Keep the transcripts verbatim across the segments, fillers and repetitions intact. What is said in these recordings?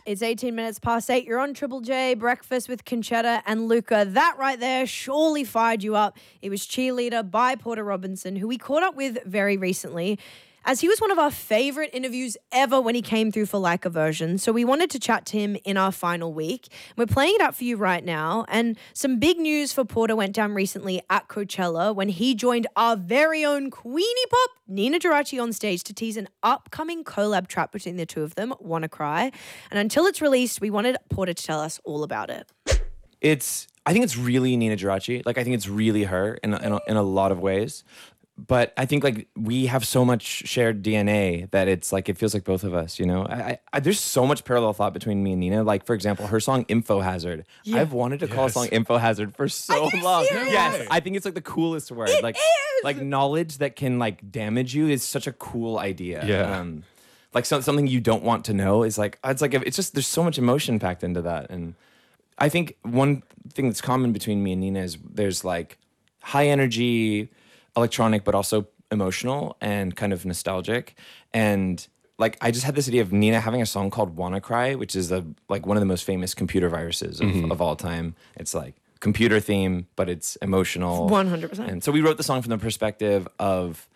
It's eighteen minutes past eight. You're on Triple J, Breakfast with Conchetta and Luca. That right there surely fired you up. It was Cheerleader by Porter Robinson, who we caught up with very recently, as he was one of our favorite interviews ever when he came through for Like a Version. So we wanted to chat to him in our final week. We're playing it out for you right now. And some big news for Porter went down recently at Coachella when he joined our very own Queenie Pop, Nina Geraci, on stage to tease an upcoming collab track between the two of them, Wanna Cry. And until it's released, we wanted Porter to tell us all about it. It's, I think it's really Nina Geraci. Like, I think it's really her in a, in a, in a lot of ways. But I think, like, we have so much shared D N A that it's, like, it feels like both of us, you know? I, I, there's so much parallel thought between me and Nina. Like, for example, her song Info Hazard. Yeah. I've wanted to yes. call a song Info Hazard for so long. Serious? Yes, I think it's, like, the coolest word. It like, is! Like, knowledge that can, like, damage you is such a cool idea. Yeah. Um, like, so, something you don't want to know is, like, it's like, it's just, there's so much emotion packed into that. And I think one thing that's common between me and Nina is there's, like, high energy, electronic, but also emotional and kind of nostalgic. And like, I just had this idea of Nina having a song called Wanna Cry, which is a like one of the most famous computer viruses of, mm-hmm. of all time. It's like computer theme, but it's emotional. one hundred percent. And so we wrote the song from the perspective of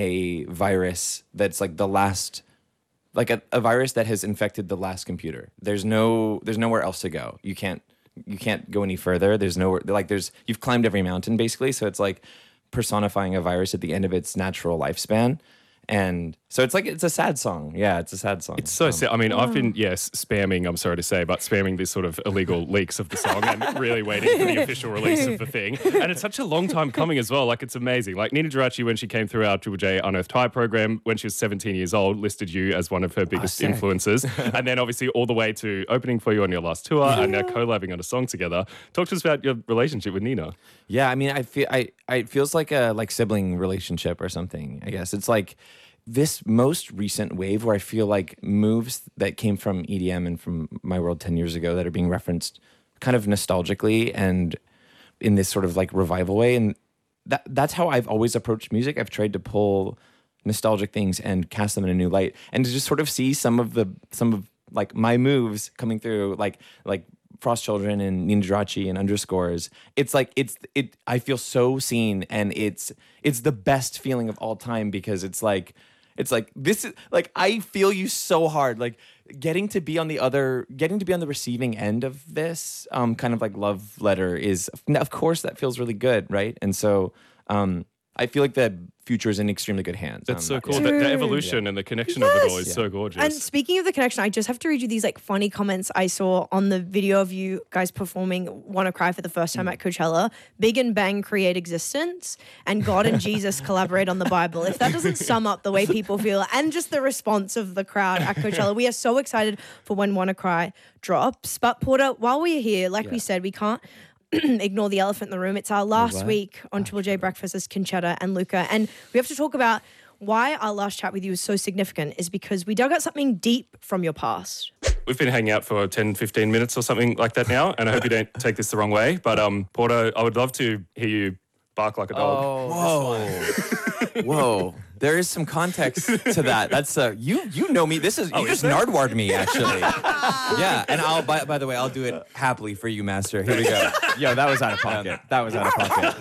a virus that's like the last, like a, a virus that has infected the last computer. There's no, there's nowhere else to go. You can't, you can't go any further. There's nowhere, like there's, you've climbed every mountain basically. So it's like personifying a virus at the end of its natural lifespan. And so it's like, it's a sad song. Yeah, it's a sad song. It's so um, sad. I mean, I've been, yes, spamming, I'm sorry to say, but spamming these sort of illegal leaks of the song and really waiting for the official release of the thing. And it's such a long time coming as well. Like, it's amazing. Like, Nina Geraci, when she came through our Triple J Unearthed High program, when she was seventeen years old, listed you as one of her biggest oh, influences. And then obviously all the way to opening for you on your last tour and now collabing on a song together. Talk to us about your relationship with Nina. Yeah, I mean, I feel, I, I it feels like a like sibling relationship or something, I guess. It's like, this most recent wave where I feel like moves that came from E D M and from my world ten years ago that are being referenced kind of nostalgically and in this sort of like revival way. And that that's how I've always approached music. I've tried to pull nostalgic things and cast them in a new light and to just sort of see some of the, some of like my moves coming through, like, like Frost Children and Nina Geraci and Underscores. It's like, it's, it, I feel so seen and it's, it's the best feeling of all time because it's like, It's like, this is, like, I feel you so hard. Like, getting to be on the other, getting to be on the receiving end of this um, kind of, like, love letter is, of course, that feels really good, right? And so um, I feel like the future is in extremely good hands. That's um, so cool. yeah. The, the evolution yeah. and the connection Yes. of it all is Yeah. so gorgeous. And speaking of the connection, I just have to read you these like funny comments I saw on the video of you guys performing Wanna Cry for the first time mm. at Coachella. Big and Bang create existence and God and Jesus collaborate on the Bible. If that doesn't sum up the way people feel and just the response of the crowd at Coachella, we are so excited for when Wanna Cry drops. But Porter, while we're here, like yeah. we said, we can't ignore the elephant in the room. It's our last what? week on Triple J Breakfast as Conchetta and Luca. And we have to talk about why our last chat with you is so significant is because we dug out something deep from your past. We've been hanging out for ten, fifteen minutes or something like that now, and I hope you don't take this the wrong way. But um, Porter, I would love to hear you bark like a dog. Oh, whoa. Whoa. There is some context to that. That's uh, you. You know me. This is you oh, just is Nardwared me actually. Yeah, and I'll. By, by the way, I'll do it happily for you, Master. Here we go. Yo, that was out of pocket. That was out of pocket.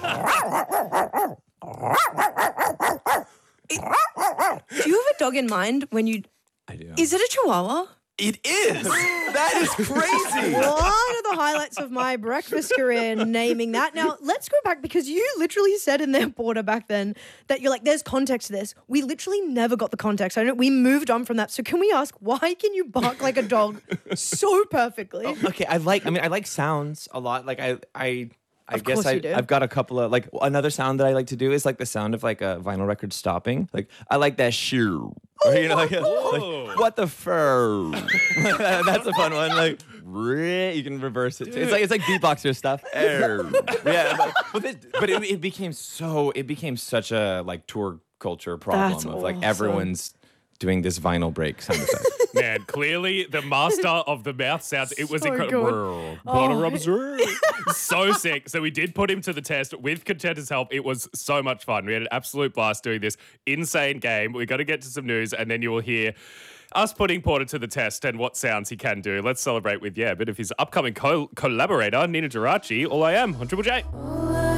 Do you have a dog in mind when you? I do. Is it a Chihuahua? It is. That is crazy. One of the highlights of my breakfast career, naming that. Now, let's go back because you literally said in their Porter back then that you're like, there's context to this. We literally never got the context. I don't. We moved on from that. So can we ask, why can you bark like a dog so perfectly? Oh, okay, I like. I mean, I like sounds a lot. Like I, I. I Of guess course I, you do. I've got a couple of, like, another sound that I like to do is, like, the sound of, like, a vinyl record stopping. Like, I like that shoo. Oh, you know, like, like, what the fur? That's a fun one. Like, you can reverse it. Too. It's like it's like beatboxer stuff. Yeah, but, but, it, but it, it became so, it became such a, like, tour culture problem That's of, like, awesome. everyone's doing this vinyl break sound effect. Man, clearly the master of the mouth sounds. It was So incredible. good. So sick. So we did put him to the test with Conchetta's help. It was so much fun. We had an absolute blast doing this insane game. We got to get to some news, and then you will hear us putting Porter to the test and what sounds he can do. Let's celebrate with, yeah, a bit of his upcoming co- collaborator, Nina Geraci. All I Am on Triple J.